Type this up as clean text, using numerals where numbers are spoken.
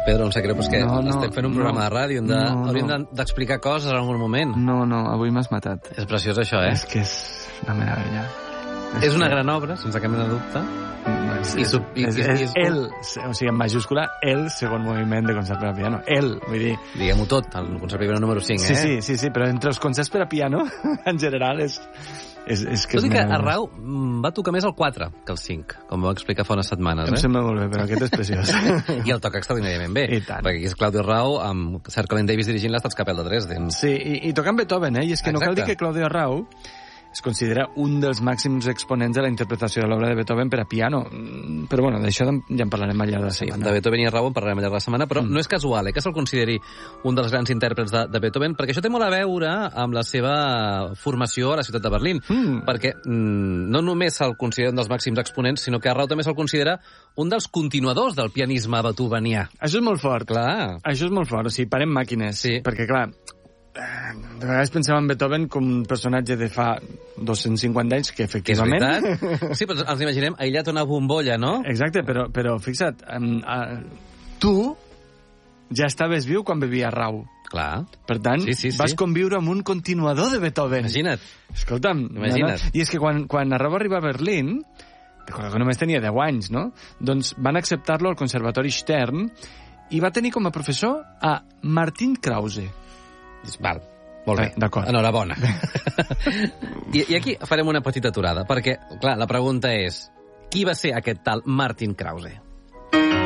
Pedro, em sap greu, però és que estem fent un programa de ràdio. Hauríem d'explicar coses en algun moment. No, avui m'has matat. És preciós, això, És que és una meravella. És una gran obra, sense cap mena de dubte. És el, o sigui, en majúscula, el segon moviment de concert per a piano. Vull dir... Diguem-ho tot, el concert per a piano número 5, Sí, però entre els concerts per a piano, en general, és que tot i que Arrau va tocar més el 4 que el 5, com va explicar fa unes setmanes. Em sembla molt bé, però aquest és preciós. I el toca extraordinàriament bé. I tant. Perquè aquí és Claudio Arrau amb Sir Colin Davis dirigint l'Estatscapel de Dresden. Sí, i tocant Beethoven, I és que no cal dir que Claudio Arrau es considera un dels màxims exponents de la interpretació de l'obra de Beethoven per a piano. Però bueno, d'això ja en parlarem al llarg de la setmana. De Beethoven i Arrau en parlarem al llarg de la setmana, però no és casual que se'l consideri un dels grans intèrprets de Beethoven, perquè això té molt a veure amb la seva formació a la ciutat de Berlín. Perquè no només se'l considera un dels màxims exponents, sinó que Arrau també se'l considera un dels continuadors del pianisme beethovenià. Això és molt fort. Clar. Això és molt fort, o sigui, parem màquines. Sí. Perquè, clar, de vegades pensem en Beethoven com un personatge de fa 250 anys, que efectivament... Que és veritat. Sí, però ens imaginem aïllat a una bombolla, no? Exacte, però fixa't, tu ja estaves viu quan vivia Arrau. Clar. Per tant, vas conviure amb un continuador de Beethoven. Imagina't. Escolta'm. Imagina't. I és que quan Arrau va arribar a Berlín, recordo que només tenia 10 anys, no? Doncs van acceptar-lo al Conservatori Stern i va tenir com a professor a Martin Krause. Val, molt bé. D'acord. Enhorabona. I aquí farem una petita aturada, perquè, clar, la pregunta és, qui va ser aquest tal Martin Krause?